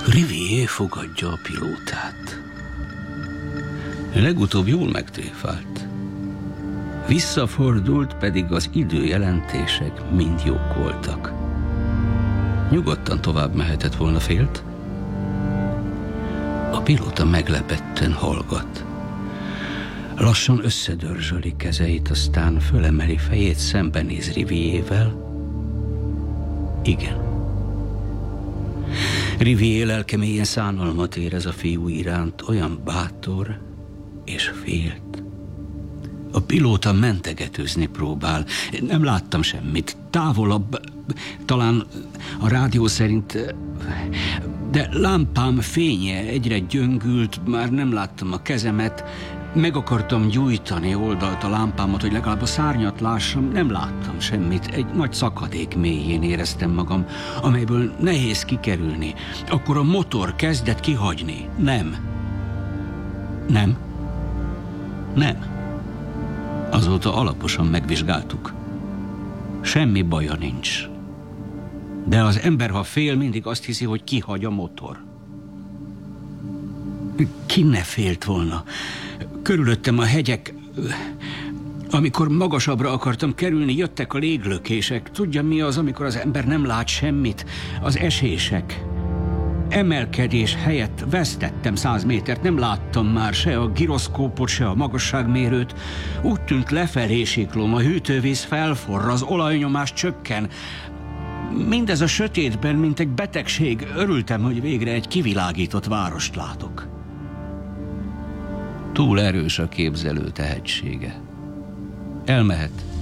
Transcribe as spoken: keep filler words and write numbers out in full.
Rivier fogadja a pilótát. Legutóbb jól megtréfált. Visszafordult, pedig az időjelentések mind jók voltak. Nyugodtan tovább mehetett volna, félt. A pilóta meglepetten hallgat. Lassan összedörzsöli kezeit, aztán fölemeli fejét, szembenéz Riviervel. Igen. Rivier lelke mélyen szánalmat érez a fiú iránt, olyan bátor és félt. A pilóta mentegetőzni próbál. Nem láttam semmit. Távolabb, talán a rádió szerint, de lámpám fénye egyre gyöngült, már nem láttam a kezemet. Meg akartam gyújtani oldalt a lámpámat, hogy legalább a szárnyat lássam, nem láttam semmit. Egy nagy szakadék mélyén éreztem magam, amelyből nehéz kikerülni. Akkor a motor kezdett kihagyni. Nem. Nem. Nem. Azóta alaposan megvizsgáltuk. Semmi baja nincs. De az ember, ha fél, mindig azt hiszi, hogy kihagy a motor. Ki ne félt volna? Körülöttem a hegyek. Amikor magasabbra akartam kerülni, jöttek a léglökések. Tudja, mi az, amikor az ember nem lát semmit? Az esések. Emelkedés helyett vesztettem száz métert, nem láttam már se a giroszkópot, se a magasságmérőt. Úgy tűnt, lefelé siklom, a hűtővíz felforr, az olajnyomás csökken. Mindez a sötétben, mint egy betegség. Örültem, hogy végre egy kivilágított várost látok. Túl erős a képzelő tehetsége. Elmehet.